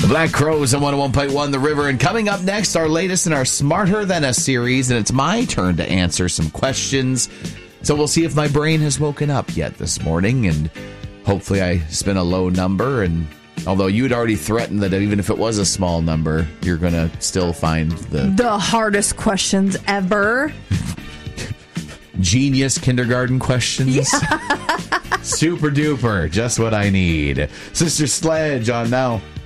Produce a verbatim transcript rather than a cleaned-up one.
Black Crowes on one oh one point one The River. And coming up next, our latest in our Smarter Than a series. And it's my turn to answer some questions. So we'll see if my brain has woken up yet this morning. And hopefully I spin a low number. And although you'd already threatened that even if it was a small number, you're going to still find the... The hardest questions ever. Genius kindergarten questions. Yeah. Super duper. Just what I need. Sister Sledge on now.